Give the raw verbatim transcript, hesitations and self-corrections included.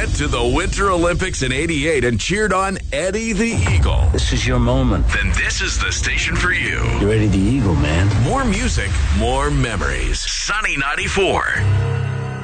went to the Winter Olympics in eighty-eight and cheered on Eddie the Eagle, This is your moment. then this is the station for you. You're Eddie the Eagle, man. More music, more memories. Sunny ninety-four.